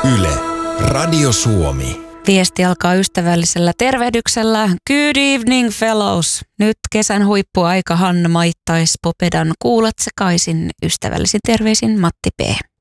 Yle, Radio Suomi. Viesti alkaa ystävällisellä tervehdyksellä. Good evening fellows. Nyt kesän huippuaika Hanna Maittais Popedan kuulat sekaisin. Ystävällisin terveisin Matti P.